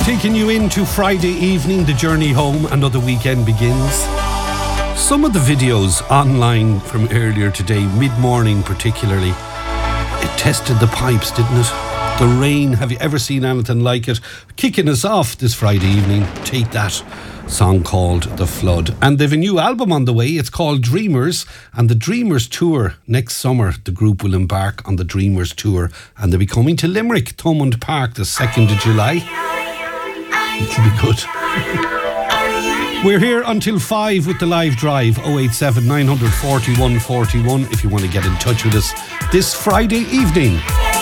Taking you into Friday evening, the journey home, another weekend begins. Some of the videos online from earlier today, mid-morning particularly, it tested the pipes, didn't it? The rain, have you ever seen anything like it? Kicking us off this Friday evening, Take That, song called The Flood. And they've a new album on the way, it's called Dreamers, and the Dreamers Tour, next summer the group will embark on the Dreamers Tour, and they'll be coming to Limerick, Thomond Park, the 2nd of July. It'll be good. We're here until 5 with the live drive, 087 941 41 if you want to get in touch with us this Friday evening.